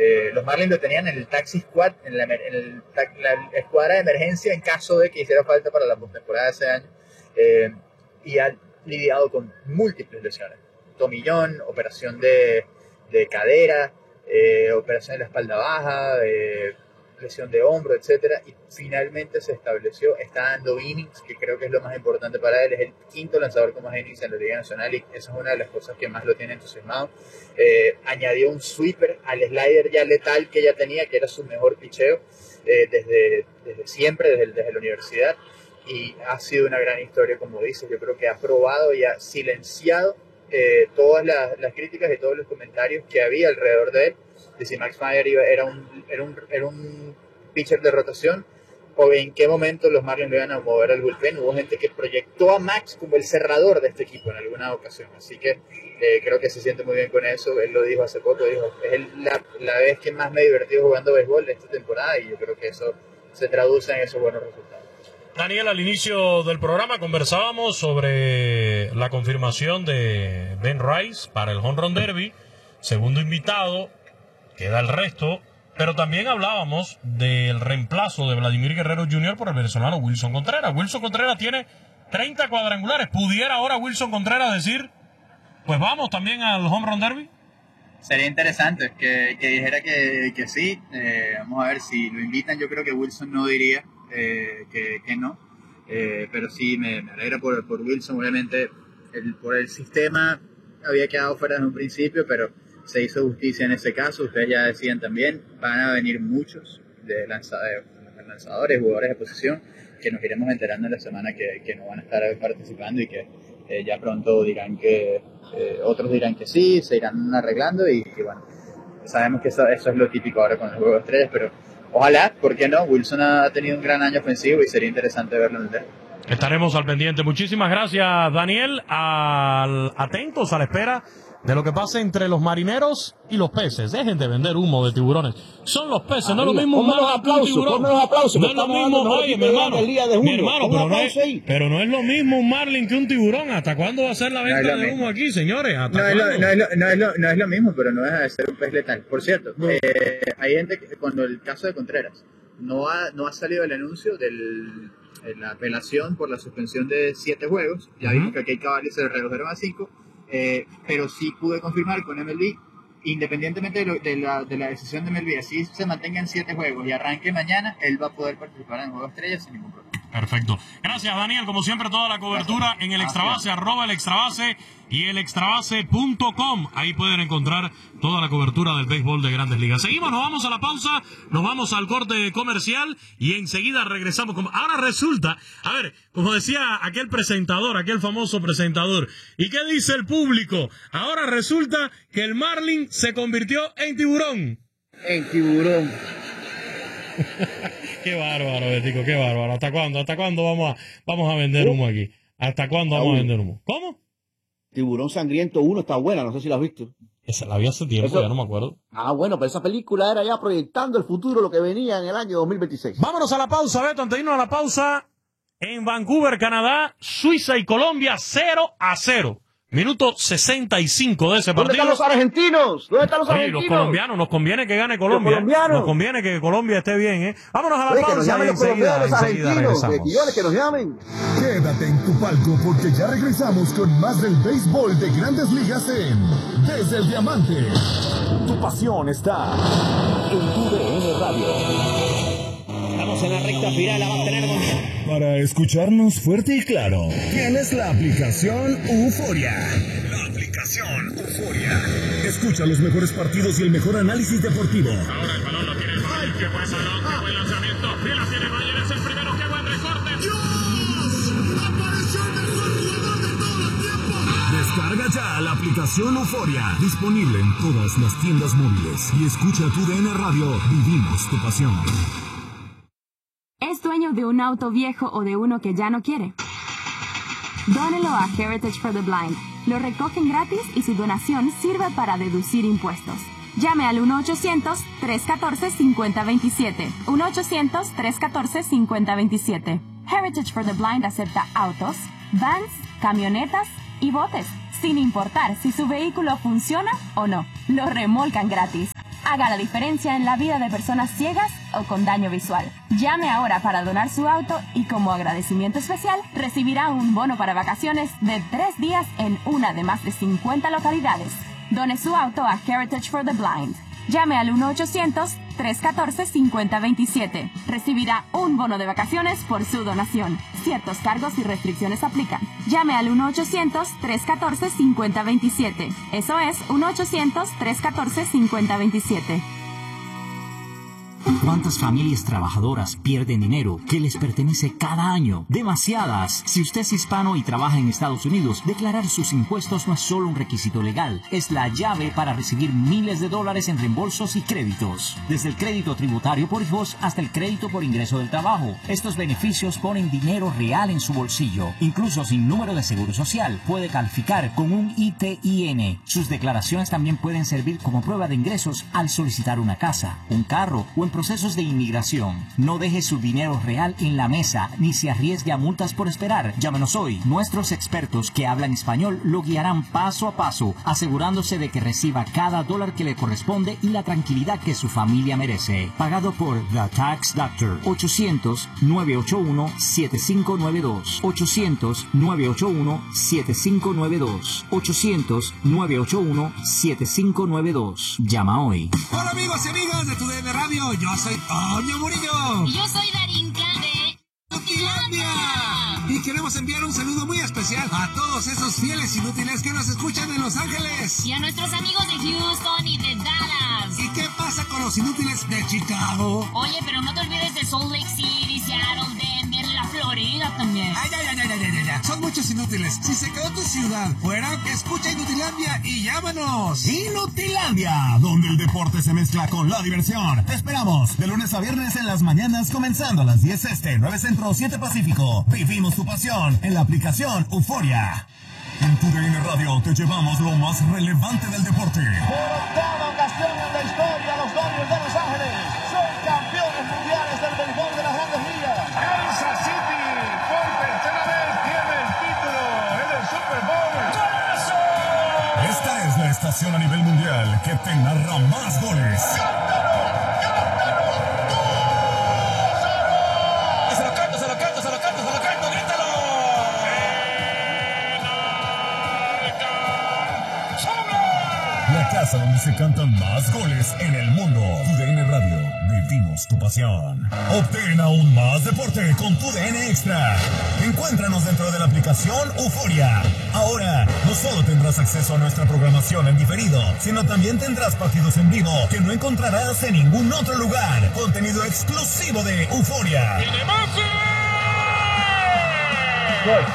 Los Marlins lo tenían en el taxi squad, en la escuadra de emergencia en caso de que hiciera falta para la postemporada de ese año, y ha lidiado con múltiples lesiones, tomillón, operación de cadera, operación de la espalda baja, lesión de hombro, etcétera, y finalmente se estableció, está dando innings, que creo que es lo más importante para él, es el quinto lanzador con más innings en la Liga Nacional, y esa es una de las cosas que más lo tiene entusiasmado. Añadió un sweeper al slider ya letal que ya tenía, que era su mejor picheo desde siempre, desde la universidad, y ha sido una gran historia, como dice. Yo creo que ha probado y ha silenciado todas las críticas y todos los comentarios que había alrededor de él, de si Max Meyer era un pitcher de rotación, o en qué momento los Marlins lo iban a mover al bullpen. Hubo gente que proyectó a Max como el cerrador de este equipo en alguna ocasión, así que creo que se siente muy bien con eso. Él lo dijo hace poco, dijo, es la vez que más me he divertido jugando béisbol de esta temporada, y yo creo que eso se traduce en esos buenos resultados. Daniel, al inicio del programa conversábamos sobre la confirmación de Ben Rice para el Home Run Derby, segundo invitado, queda el resto, pero también hablábamos del reemplazo de Vladimir Guerrero Jr. por el venezolano Wilson Contreras. Wilson Contreras tiene 30 cuadrangulares. ¿Pudiera ahora Wilson Contreras decir, pues vamos también al Home Run Derby? Sería interesante que dijera que sí. Vamos a ver si lo invitan. Yo creo que Wilson no diría que no, pero sí me alegra por Wilson. Obviamente por el sistema había quedado fuera desde un principio, pero se hizo justicia en ese caso. Ustedes ya decían también, van a venir muchos de lanzadores, jugadores de posición, que nos iremos enterando en la semana que no van a estar participando, y que ya pronto dirán que otros dirán que sí, se irán arreglando, y bueno, sabemos que eso es lo típico ahora con el juego de estrellas, pero ojalá, ¿por qué no? Wilson ha tenido un gran año ofensivo y sería interesante verlo en el derby. Estaremos al pendiente. Muchísimas gracias, Daniel. Atentos a la espera de lo que pasa entre los marineros y los peces. Dejen de vender humo de tiburones. Son los peces, no es lo mismo un marlin que un tiburón. No es lo mismo, oye, mi hermano, pero no es lo mismo un marlin que un tiburón. ¿Hasta cuándo va a ser la venta de humo aquí, señores? No es lo mismo, pero no deja de ser un pez letal. Por cierto, hay gente que, cuando el caso de Contreras, no ha salido el anuncio de la apelación por la suspensión de 7 juegos. Ya vimos que aquí hay cabales se redujeron a 5. Pero sí pude confirmar con MLB, independientemente de la decisión de MLB, así se mantengan 7 juegos y arranque mañana, él va a poder participar en el Juego de Estrellas sin ningún problema. Perfecto. Gracias, Daniel. Como siempre, toda la cobertura en el Extrabase, @ el Extrabase y el extrabase.com. Ahí pueden encontrar toda la cobertura del béisbol de Grandes Ligas. Seguimos, nos vamos a la pausa, nos vamos al corte comercial y enseguida regresamos. Ahora resulta, a ver, como decía aquel presentador, aquel famoso presentador, ¿y qué dice el público? Ahora resulta que el marlin se convirtió en tiburón. En tiburón. Qué bárbaro, Betico, qué bárbaro. ¿Hasta cuándo vamos a vender humo aquí? ¿Hasta cuándo vamos a vender humo? ¿Cómo? Tiburón Sangriento 1 está buena, no sé si la has visto. Esa la vi hace tiempo, ya no me acuerdo. Bueno, pero esa película era ya proyectando el futuro, lo que venía en el año 2026. Vámonos a la pausa, Beto, antes de irnos a la pausa. En Vancouver, Canadá, Suiza y Colombia 0-0. Minuto 65 de ese partido. ¿Dónde están los argentinos? Los colombianos, nos conviene que gane Colombia. Nos conviene que Colombia esté bien, ¿eh? Vámonos a la pausa. Que nos llamen los colombianos, los argentinos, que nos llamen. Quédate en tu palco porque ya regresamos con más del béisbol de Grandes Ligas en Desde el Diamante. Tu pasión está en tu DN Radio. Estamos en la recta final, la va a tener Para escucharnos fuerte y claro, tienes la aplicación Euforia. La aplicación Euforia. Escucha los mejores partidos y el mejor análisis deportivo. Ahora el balón lo tiene el Bayern, que fue salón, que buen lanzamiento. Y la tiene Bayern, es el primero, que buen recorte. ¡Dios! ¡Apareció el mejor jugador de todos los tiempos! Descarga ya la aplicación Euforia. Disponible en todas las tiendas móviles. Y escucha tu DN Radio. Vivimos tu pasión. ¿Es dueño de un auto viejo o de uno que ya no quiere? Dónelo a Heritage for the Blind. Lo recogen gratis y su donación sirve para deducir impuestos. Llame al 1-800-314-5027. 1-800-314-5027. Heritage for the Blind acepta autos, vans, camionetas y botes, sin importar si su vehículo funciona o no. Lo remolcan gratis. haga la diferencia en la vida de personas ciegas o con daño visual. Llame ahora para donar su auto y como agradecimiento especial recibirá un bono para vacaciones de 3 días en una de más de 50 localidades. Done su auto a Heritage for the Blind. Llame al 1-800-314-5027. Recibirá un bono de vacaciones por su donación. Ciertos cargos y restricciones aplican. Llame al 1-800-314-5027. Eso es 1-800-314-5027. ¿Cuántas familias trabajadoras pierden dinero que les pertenece cada año? Demasiadas. Si usted es hispano y trabaja en Estados Unidos, declarar sus impuestos no es solo un requisito legal, es la llave para recibir miles de dólares en reembolsos y créditos. Desde el crédito tributario por hijos hasta el crédito por ingreso del trabajo. Estos beneficios ponen dinero real en su bolsillo. Incluso sin número de seguro social, puede calificar con un ITIN. Sus declaraciones también pueden servir como prueba de ingresos al solicitar una casa, un carro o en procesos de inmigración. No deje su dinero real en la mesa ni se arriesgue a multas por esperar. Llámenos hoy. Nuestros expertos que hablan español lo guiarán paso a paso, asegurándose de que reciba cada dólar que le corresponde y la tranquilidad que su familia merece. Pagado por The Tax Doctor. 800-981-7592. 800-981-7592. 800-981-7592. Llama hoy. Hola amigos y amigas de TUDN Radio. Yo soy Toño Murillo. Y yo soy Darinka de Inutilandia. Y queremos enviar un saludo muy especial a todos esos fieles inútiles que nos escuchan en Los Ángeles. Y a nuestros amigos de Houston y de Dallas. ¿Y qué pasa con los inútiles de Chicago? Oye, pero no te olvides de Salt Lake City, Seattle, Denver, la Florida también. Ay. Son muchos inútiles. Si se quedó tu ciudad fuera, escucha Inutilandia y llámanos. Inutilandia, donde el deporte se mezcla con la diversión. Te esperamos de lunes a viernes en las mañanas, comenzando a las 10 este, 9 centro, 7 pacífico. Vivimos tu pasión en la aplicación Euforia. En TUDN Radio te llevamos lo más relevante del deporte. Por octava ocasión en la historia, los Dodgers de Los Ángeles son campeones mundiales del béisbol de las Grandes Ligas. Kansas City, por tercera vez, tiene el título en el Super Bowl. Esta es la estación a nivel mundial que te narra más goles. La casa donde se cantan más goles en el mundo. TUDN Radio, vivimos tu pasión. Obtén aún más deporte con TUDN Extra. Encuéntranos dentro de la aplicación Euforia. Ahora, no solo tendrás acceso a nuestra programación en diferido, sino también tendrás partidos en vivo que no encontrarás en ningún otro lugar. Contenido exclusivo de Euforia. Gol.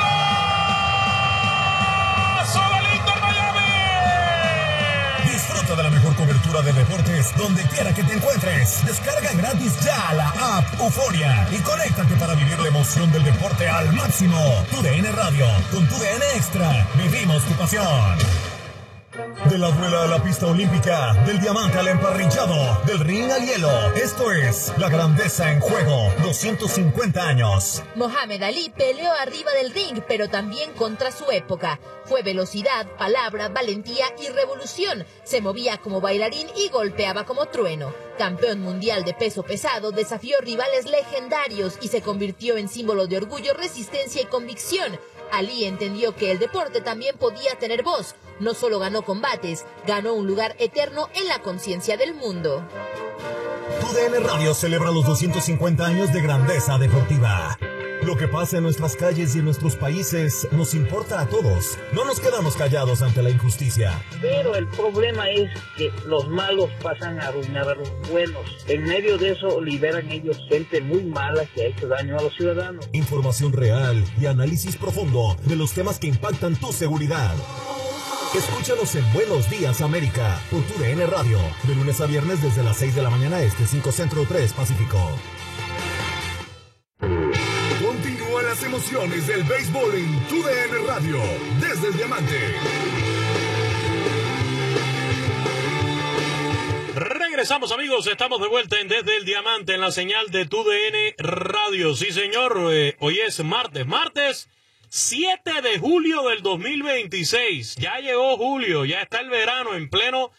Disfruta de la mejor cobertura de deportes donde quiera que te encuentres. Descarga gratis ya la app Euforia y conéctate para vivir la emoción del deporte al máximo. TUDN Radio, con TUDN Extra, vivimos tu pasión. De la rueda a la pista olímpica, del diamante al emparrillado, del ring al hielo. Esto es la grandeza en juego. 250 años. Mohamed Ali peleó arriba del ring, pero también contra su época. Fue velocidad, palabra, valentía y revolución. Se movía como bailarín y golpeaba como trueno. Campeón mundial de peso pesado, desafió rivales legendarios y se convirtió en símbolo de orgullo, resistencia y convicción. Ali entendió que el deporte también podía tener voz. No solo ganó combates, ganó un lugar eterno en la conciencia del mundo. TUDN Radio celebra los 250 años de grandeza deportiva. Lo que pasa en nuestras calles y en nuestros países nos importa a todos. No nos quedamos callados ante la injusticia. Pero el problema es que los malos pasan a arruinar a los buenos. En medio de eso liberan ellos gente muy mala que ha hecho daño a los ciudadanos. Información real y análisis profundo de los temas que impactan tu seguridad. Escúchanos en Buenos Días América por TUDN Radio, de lunes a viernes desde las 6 de la mañana este, 5 centro, 3 pacífico. Continúan las emociones del béisbol en TUDN Radio, desde el Diamante. Regresamos, amigos, estamos de vuelta en Desde el Diamante en la señal de TUDN Radio. Sí, señor, hoy es martes 7 de julio del 2026. Ya llegó julio, ya está el verano en pleno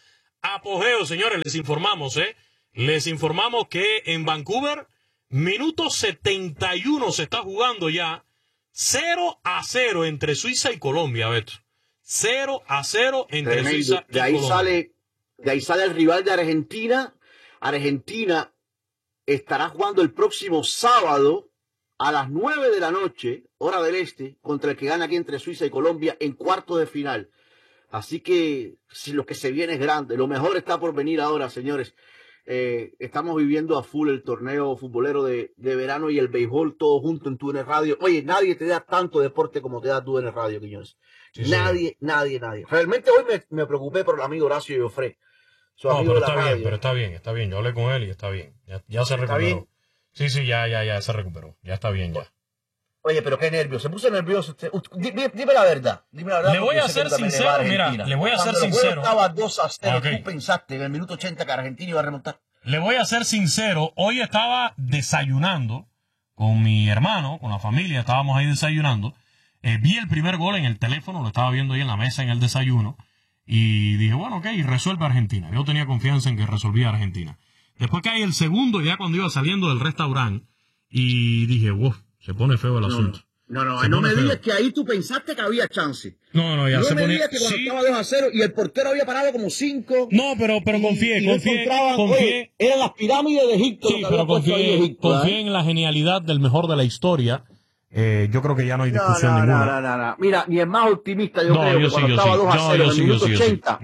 apogeo, señores, les informamos, Les informamos que en Vancouver, minuto 71 se está jugando ya 0-0 entre Suiza y Colombia, Beto. 0-0 entre Tremendo. Suiza y Colombia. De ahí sale el rival de Argentina. Argentina estará jugando el próximo sábado a las 9 de la noche, hora del este, contra el que gana aquí entre Suiza y Colombia en cuartos de final. Así que si lo que se viene es grande. Lo mejor está por venir ahora, señores. Estamos viviendo a full el torneo futbolero de verano y el béisbol todo junto en TUDN Radio. Oye, nadie te da tanto deporte como te da TUDN Radio, Quiñones. Sí, nadie. Realmente hoy me preocupé por el amigo Horacio Joffre. No, pero está bien. Yo hablé con él y está bien. Ya se recuperó. ¿Bien? Sí, ya se recuperó. Ya está bien, ya. Oye, pero qué nervio. Se puso nervioso usted. Dime la verdad. Le voy a ser sincero, le voy a ser sincero. Estaba 2-0. Okay. Tú pensaste en el minuto 80 que Argentina iba a remontar. Le voy a ser sincero. Hoy estaba desayunando con mi hermano, con la familia. Estábamos ahí desayunando. Vi el primer gol en el teléfono. Lo estaba viendo ahí en la mesa en el desayuno. Y dije, bueno, ok, resuelve Argentina. Yo tenía confianza en que resolvía Argentina. Después que hay el segundo, ya cuando iba saliendo del restaurante, y dije, wow, se pone feo el asunto. No me digas que ahí tú pensaste que había chance. No, ya se ponía. No me digas que cuando estaba 2-0 y el portero había parado como 5. No, pero confié. Eran las pirámides de Egipto. Sí, pero confié en la genialidad del mejor de la historia. Yo creo que ya no hay discusión ninguna. No. Mira, ni el más optimista yo creo que cuando estaba 2-0 en el minuto 80.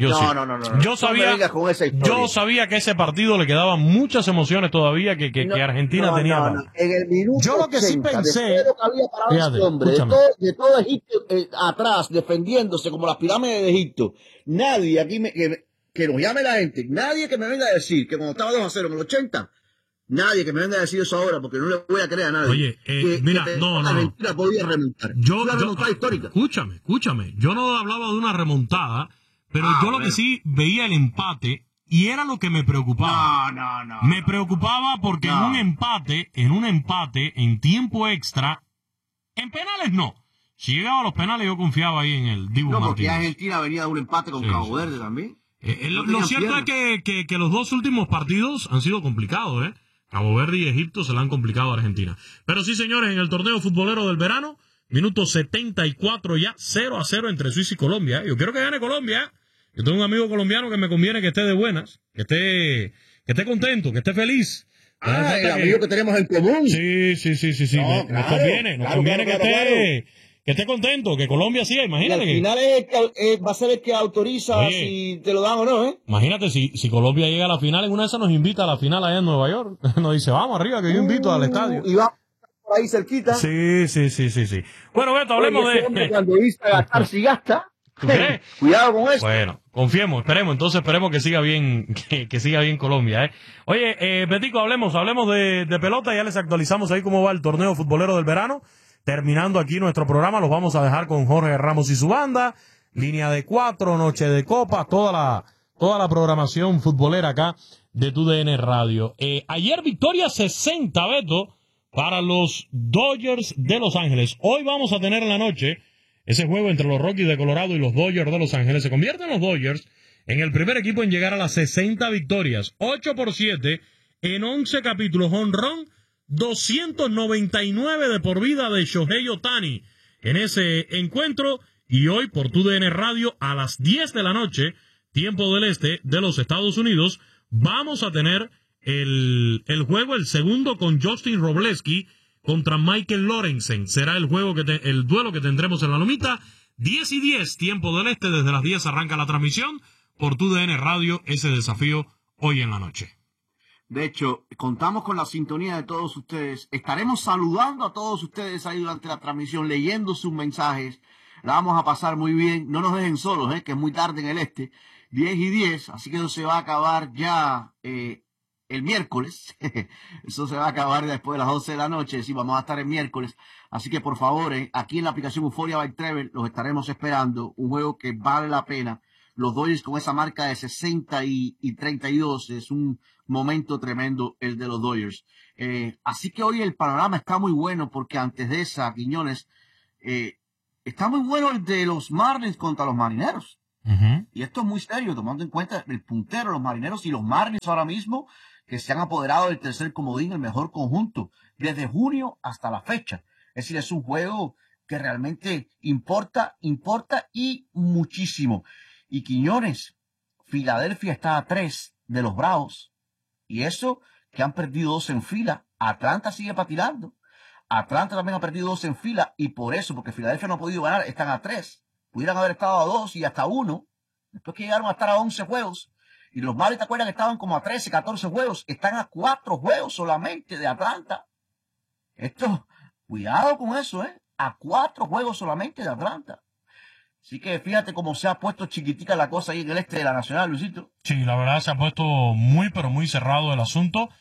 Yo sabía que ese partido le quedaban muchas emociones todavía que Argentina tenía. En el minuto yo lo que 80, sí pensé, que había parado ese hombre, de todo Egipto atrás, defendiéndose como las pirámides de Egipto. Nadie aquí que nos llame la gente, nadie que me venga a decir que cuando estaba 2-0 en el 80, nadie que me venga a decir eso ahora, porque no le voy a creer a nadie. Oye, mira, no. Argentina podía remontar. Una remontada histórica. Escúchame. Yo no hablaba de una remontada, pero yo lo que sí veía el empate, y era lo que me preocupaba. Me preocupaba porque en un empate, en tiempo extra, en penales no. Si llegaba a los penales, yo confiaba ahí en el Dibu Martínez. No, porque Argentina venía de un empate con Cabo Verde también. Lo cierto es que los dos últimos partidos han sido complicados, Cabo Verde y Egipto se le han complicado a Argentina. Pero sí, señores, en el torneo futbolero del verano, minuto 74 ya, 0-0 entre Suiza y Colombia. Yo quiero que gane Colombia. Yo tengo un amigo colombiano que me conviene que esté de buenas, que esté contento, que esté feliz. El amigo que tenemos en común. Sí. Nos conviene que esté contento, que Colombia siga, imagínate. Y al final va a ser el que autoriza si te lo dan o no, Imagínate, si Colombia llega a la final, en una de esas nos invita a la final allá en Nueva York. Nos dice, vamos arriba, que yo invito al estadio. Y va por ahí cerquita. Sí. Bueno, Beto, hablemos de... Cuando dice gastar, si gasta. Cuidado con eso. Bueno, esperemos que siga bien, que siga bien Colombia, Oye, Betico, hablemos de pelota, ya les actualizamos ahí cómo va el torneo futbolero del verano. Terminando aquí nuestro programa, los vamos a dejar con Jorge Ramos y su banda, línea de 4, noche de copa, toda la programación futbolera acá de TUDN Radio. Ayer victoria 60, Beto, para los Dodgers de Los Ángeles. Hoy vamos a tener en la noche ese juego entre los Rockies de Colorado y los Dodgers de Los Ángeles. Se convierten los Dodgers en el primer equipo en llegar a las 60 victorias, 8-7 en 11 capítulos, jonrón 299 de por vida de Shohei Ohtani en ese encuentro. Y hoy por TUDN Radio a las 10 de la noche, tiempo del este de los Estados Unidos, vamos a tener el juego, el segundo, con Justin Robleski contra Michael Lorenzen. Será el duelo que tendremos en la Lomita. 10:10, tiempo del este, desde las 10 arranca la transmisión por TUDN Radio, ese desafío hoy en la noche. De hecho, contamos con la sintonía de todos ustedes. Estaremos saludando a todos ustedes ahí durante la transmisión, leyendo sus mensajes. La vamos a pasar muy bien. No nos dejen solos, que es muy tarde en el este. 10:10, así que eso se va a acabar ya el miércoles. Eso se va a acabar después de las 12 de la noche. Sí, vamos a estar el miércoles. Así que, por favor, aquí en la aplicación Euphoria by Travel los estaremos esperando. Un juego que vale la pena. Los Dodgers con esa marca de 60 y 32 es un momento tremendo el de los Dodgers. Así que hoy el panorama está muy bueno, porque antes de esa, Quiñones, está muy bueno el de los Marlins contra los Marineros. Y esto es muy serio, tomando en cuenta el puntero, los Marineros y los Marlins ahora mismo, que se han apoderado del tercer comodín, el mejor conjunto, desde junio hasta la fecha. Es decir, es un juego que realmente importa y muchísimo. Y Quiñones, Filadelfia está a 3 de los Bravos. Y eso que han perdido 2 en fila. Atlanta sigue patinando. Atlanta también ha perdido 2 en fila. Y por eso, porque Filadelfia no ha podido ganar, están a 3. Pudieran haber estado a 2 y hasta 1. Después que llegaron a estar a 11 juegos. Y los Marlins, ¿te acuerdas que estaban como a 13, 14 juegos? Están a 4 juegos solamente de Atlanta. Esto, cuidado con eso, a 4 juegos solamente de Atlanta. Así que fíjate cómo se ha puesto chiquitica la cosa ahí en el este de la Nacional, Luisito. Sí, la verdad se ha puesto muy, pero muy cerrado el asunto.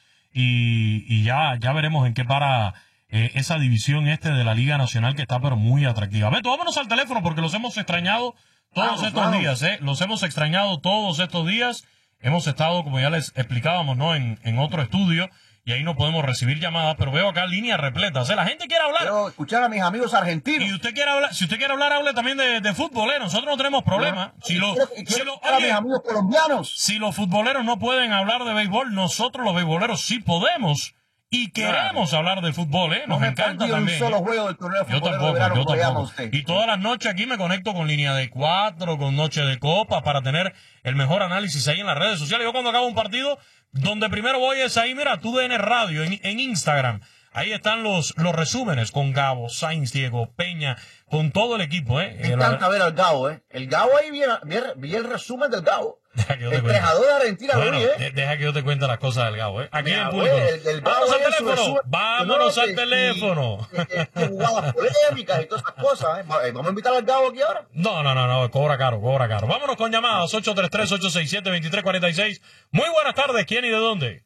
Y ya veremos en qué para esa división de la Liga Nacional, que está pero muy atractiva. Beto, vámonos al teléfono porque los hemos extrañado todos estos días, Los hemos extrañado todos estos días. Hemos estado, como ya les explicábamos, ¿no? En otro estudio. Y ahí no podemos recibir llamadas, pero veo acá líneas repletas. La gente quiere hablar. Quiero escuchar a mis amigos argentinos. Y usted quiere hablar, si usted quiere hablar, hable también de fútbol, Nosotros no tenemos problema. Quiero a mis amigos colombianos. Si los futboleros no pueden hablar de béisbol, nosotros los beisboleros sí podemos. Y queremos hablar de fútbol, Nos encanta también. Un solo juego del torneo de yo tampoco. Y todas las noches aquí me conecto con línea de 4, con noche de copa, para tener el mejor análisis ahí en las redes sociales. Yo cuando acabo un partido, donde primero voy es ahí, mira, TUDN Radio, en Instagram. Ahí están los resúmenes con Gabo, Sainz, Diego, Peña, con todo el equipo, Me encanta ver al Gabo, El Gabo ahí vi el resumen del Gabo. El trejador de Argentina, deja que yo te cuente las cosas del Gabo, Aquí en el público. Vámonos al teléfono. Vámonos al teléfono. Jugadas polémicas y todas esas cosas, ¿Vamos a invitar al Gabo aquí ahora? No, cobra caro. Vámonos con llamadas, 833-867-2346. Muy buenas tardes, ¿quién y de dónde?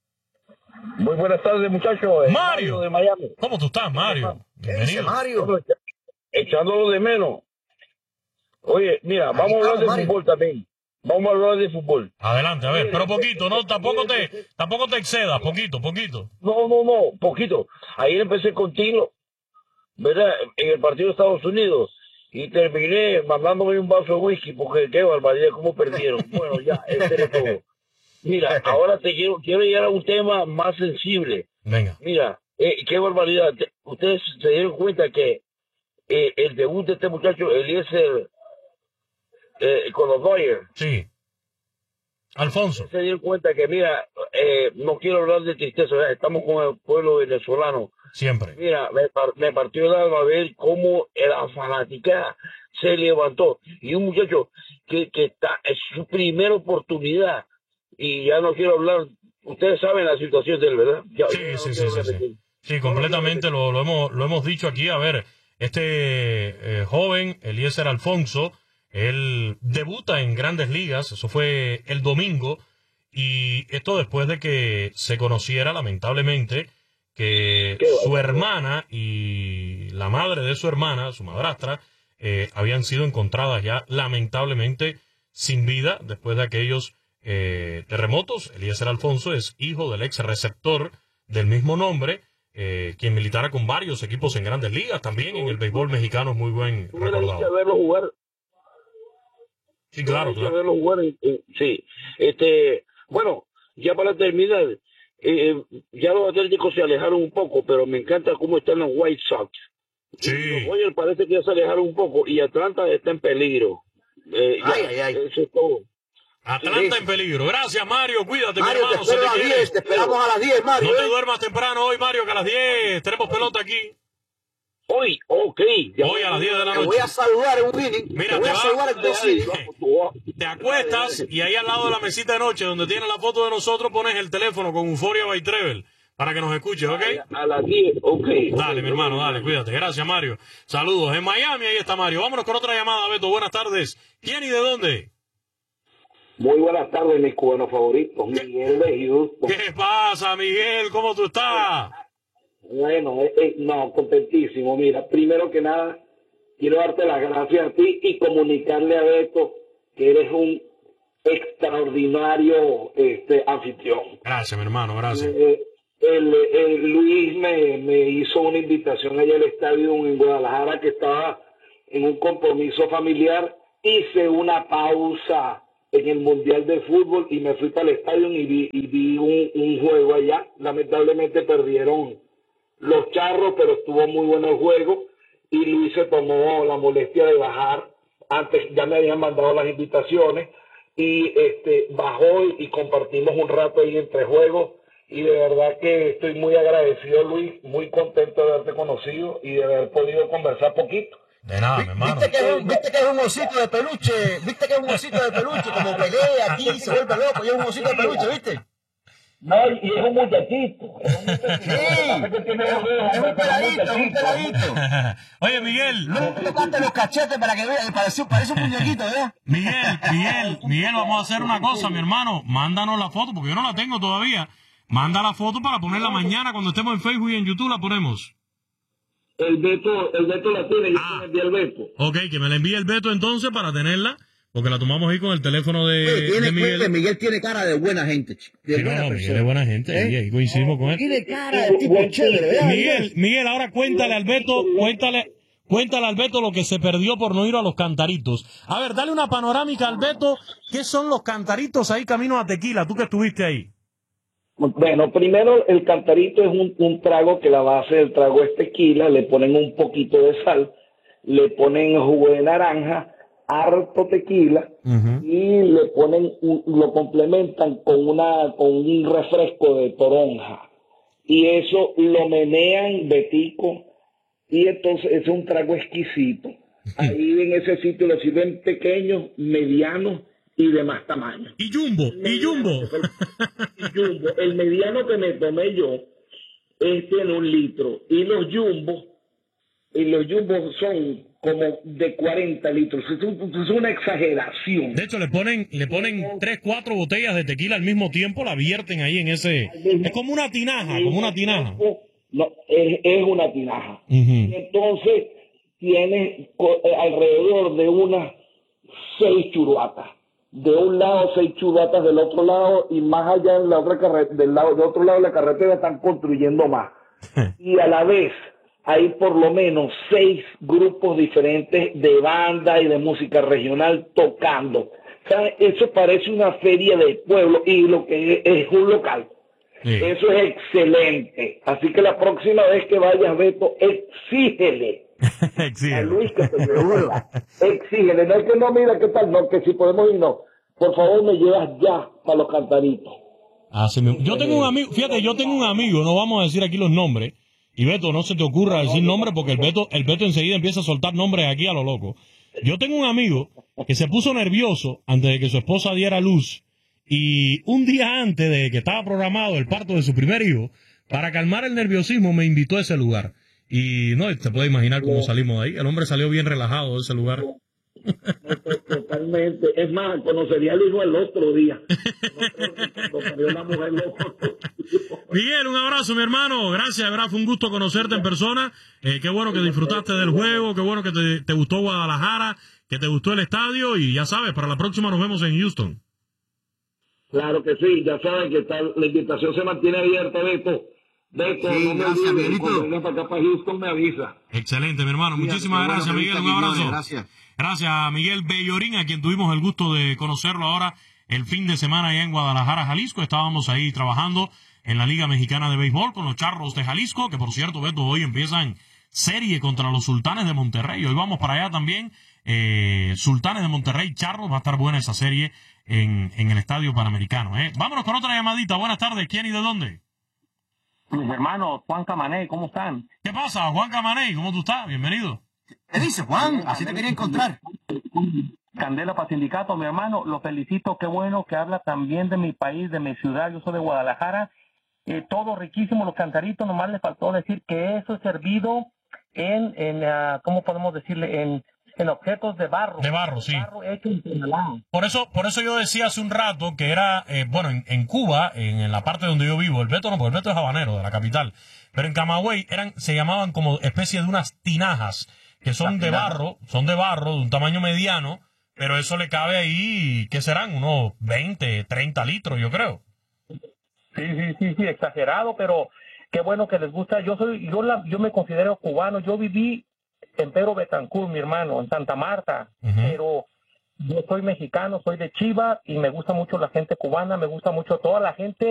Muy buenas tardes, muchachos. Mario de Miami. ¿Cómo tú estás, Mario? Bienvenido. Mario? Echándolo de menos. Oye, mira, vamos a hablar de fútbol también. Vamos a hablar de fútbol. Adelante, a ver, pero poquito, ¿no? Tampoco te excedas, poquito. No, poquito. Ayer empecé contigo, ¿verdad? En el partido de Estados Unidos. Y terminé mandándome un vaso de whisky, porque qué barbaridad, cómo perdieron. Bueno, ya, era todo. Mira, ahora quiero llegar a un tema más sensible. Venga. Mira, qué barbaridad. Ustedes se dieron cuenta que el debut de este muchacho, Eliezer, con los Dodgers. Sí. Alfonso. Se dieron cuenta que, mira, no quiero hablar de tristeza, ¿verdad? Estamos con el pueblo venezolano. Siempre. Mira, me partió el alma ver cómo la fanática se levantó. Y un muchacho que está, es su primera oportunidad. Y ya no quiero hablar, ustedes saben la situación de él, ¿verdad? Sí, completamente lo hemos dicho aquí. A ver, este joven, Eliezer Alfonso, él debuta en Grandes Ligas, eso fue el domingo, y esto después de que se conociera, lamentablemente, que su hermana y la madre de su hermana, su madrastra, habían sido encontradas ya, lamentablemente, sin vida, después de aquellos terremotos. Eliezer Alfonso es hijo del ex receptor del mismo nombre, quien militara con varios equipos en Grandes Ligas, también en el béisbol mexicano es muy buen recordado. Verlo jugar. Sí, claro. Verlo jugar, sí. Bueno, ya para terminar, ya los Atléticos se alejaron un poco, pero me encanta cómo están los White Sox. Sí. Los Dodgers parece que ya se alejaron un poco y Atlanta está en peligro. Eso es todo. Atlanta en peligro. Gracias, Mario. Cuídate, Mario, mi hermano. te esperamos a las 10, Mario. No te duermas temprano hoy, Mario, que a las 10 tenemos pelota aquí. Hoy, ok. Hoy a las 10 de la noche. Te voy a saludar en un inning. Mira, te acuestas y ahí al lado de la mesita de noche donde tiene la foto de nosotros pones el teléfono con Euphoria by Treble para que nos escuches, ¿ok? A las 10, ok. Dale, mi hermano, dale, cuídate. Gracias, Mario. Saludos. En Miami, ahí está Mario. Vámonos con otra llamada, Beto. Buenas tardes. ¿Quién y de dónde? Muy buenas tardes, mis cubanos favoritos, Miguel de Houston. ¿Qué pasa, Miguel? ¿Cómo tú estás? Bueno, no, contentísimo. Mira, primero que nada, quiero darte las gracias a ti y comunicarle a Beto que eres un extraordinario anfitrión. Gracias, mi hermano, gracias. Luis me hizo una invitación allá al estadio en Guadalajara, que estaba en un compromiso familiar, hice una pausa en el Mundial de Fútbol y me fui para el estadio y vi un juego allá. Lamentablemente perdieron los Charros, pero estuvo muy bueno el juego y Luis se tomó la molestia de bajar. Antes ya me habían mandado las invitaciones y bajó y compartimos un rato ahí entre juegos. Y de verdad que estoy muy agradecido, Luis, muy contento de haberte conocido y de haber podido conversar poquito. De nada, mi hermano. ¿Viste que es un osito de peluche? ¿Viste que es un osito de peluche? Como pelea aquí, se vuelve loco, y es un osito de peluche, ¿viste? No, y es un muchachito. Sí, es un peladito. Oye, Miguel. No tocaste los cachetes para que veas, parece un muñequito, ¿verdad? Miguel, vamos a hacer una cosa, mi hermano. Mándanos la foto, porque yo no la tengo todavía. Manda la foto para ponerla mañana cuando estemos en Facebook y en YouTube la ponemos. El Beto la tiene, yo te la envié al Beto. Ok, que me la envíe el Beto entonces para tenerla, porque la tomamos ahí con el teléfono de Miguel. Miguel tiene cara de buena gente, chico. Miguel es buena gente, y ahí coincidimos con él. Tiene cara de tipo chévere, ¿verdad? Miguel, ahora cuéntale al Beto, cuéntale al Beto lo que se perdió por no ir a los cantaritos. A ver, dale una panorámica al Beto. ¿Qué son los cantaritos ahí camino a Tequila? Tú que estuviste ahí. Bueno, primero el cantarito es un trago que la base del trago es tequila, le ponen un poquito de sal, le ponen jugo de naranja, harto tequila y le ponen lo complementan con un refresco de toronja y eso lo menean betico y entonces es un trago exquisito. Ahí en ese sitio lo sirven pequeños, medianos y de más tamaño. Y jumbo. El mediano que me tomé yo tiene 1 litro y los jumbos son como de 40 litros. Es una exageración. De hecho, le ponen 3, 4 botellas de tequila al mismo tiempo, la vierten ahí en ese. Es como una tinaja, No, es una tinaja. Y entonces tiene alrededor de unas 6 churuatas. De un lado 6 churuatas, del otro lado, y más allá en la otra del otro lado de la carretera están construyendo más. Y a la vez hay por lo menos 6 grupos diferentes de banda y de música regional tocando. O sea, eso parece una feria del pueblo y lo que es un local. Sí. Eso es excelente. Así que la próxima vez que vayas, Beto, exígele. A Luis que te lleve. Exígele. No es que no, mira qué tal, no, que si podemos ir, no. Por favor, me llevas ya para los cantaritos. Yo tengo un amigo, fíjate, no vamos a decir aquí los nombres. Y Beto, no se te ocurra decir nombres porque el Beto enseguida empieza a soltar nombres aquí a lo loco. Yo tengo un amigo que se puso nervioso antes de que su esposa diera luz y un día antes de que estaba programado el parto de su primer hijo, para calmar el nerviosismo me invitó a ese lugar. Y no, te puedes imaginar cómo salimos de ahí. El hombre salió bien relajado de ese lugar. Totalmente. Es más, conocería al hijo el otro día. Miguel, un abrazo, mi hermano. Gracias, de verdad, fue un gusto conocerte en persona. Qué bueno que disfrutaste del juego, qué bueno que te gustó Guadalajara, que te gustó el estadio y ya sabes, para la próxima nos vemos en Houston. Claro que sí, ya saben que la invitación se mantiene abierta, Beto. Sí, no gracias, Miguelito. Cuando venga para acá, para Houston, me avisa. Excelente, mi hermano. Muchísimas gracias, Miguel. Un abrazo. Gracias a Miguel Bellorín, a quien tuvimos el gusto de conocerlo ahora el fin de semana allá en Guadalajara, Jalisco. Estábamos ahí trabajando en la Liga Mexicana de Béisbol con los Charros de Jalisco, que por cierto, Beto, hoy empiezan serie contra los Sultanes de Monterrey. Hoy vamos para allá también. Sultanes de Monterrey, Charros. Va a estar buena esa serie en el Estadio Panamericano. Vámonos con otra llamadita. Buenas tardes. ¿Quién y de dónde? Mis hermanos, Juan Camané, ¿cómo están? ¿Qué pasa, Juan Camané? ¿Cómo tú estás? Bienvenido. ¿Qué dice, Juan? Así te quería encontrar. Candela para sindicato, mi hermano, lo felicito, qué bueno que habla también de mi país, de mi ciudad, yo soy de Guadalajara. Todo riquísimo, los cantaritos, nomás le faltó decir que eso es servido ¿cómo podemos decirle? En objetos de barro. De barro, sí. Barro hecho en tonelada. Por eso yo decía hace un rato que era, en Cuba, en la parte donde yo vivo, el Beto no, porque el Beto es habanero, de la capital, pero en Camagüey se llamaban como especie de unas tinajas, que son de barro, de un tamaño mediano, pero eso le cabe ahí, ¿qué serán? Unos 20, 30 litros, yo creo. Sí, exagerado, pero qué bueno que les gusta. Yo me considero cubano, yo viví en Pedro Betancourt, mi hermano, en Santa Marta, pero Yo soy mexicano, soy de Chivas y me gusta mucho la gente cubana, me gusta mucho toda la gente